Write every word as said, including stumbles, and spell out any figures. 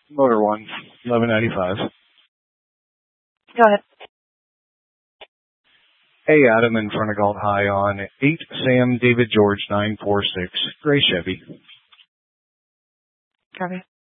Motor one, eleven ninety-five. Go ahead. Hey, Adam, in front of Galt High on eight Sam David George nine four six, gray Chevy. Copy.